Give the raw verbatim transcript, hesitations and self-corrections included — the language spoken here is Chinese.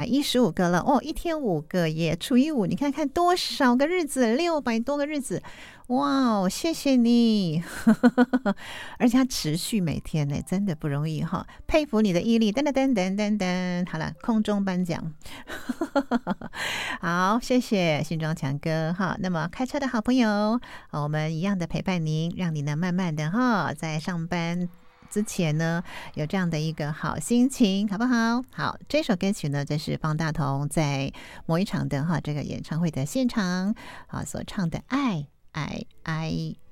一十五个了哦，一天五个耶，除以五，你看看多少个日子，六百多个日子，哇哦，谢谢你，而且它持续每天呢，真的不容易哈，佩服你的毅力，噔噔噔噔噔噔，好了，空中颁奖，好，谢谢新庄强哥哈。那么开车的好朋友，我们一样的陪伴您，让你呢慢慢的哈，在上班之前呢，有这样的一个好心情，好不好？好，这首歌曲呢，这是方大同在某一场的哈这个演唱会的现场啊所唱的《爱爱爱》。